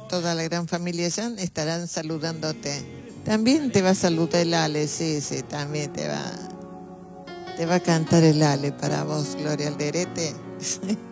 toda la gran familia Jan estarán saludándote. También te va a saludar el Ale, sí, también te va a cantar el Ale para vos, Gloria Alderete.